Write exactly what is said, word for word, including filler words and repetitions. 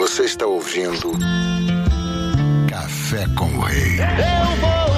Você está ouvindo Café com o Rei. Eu vou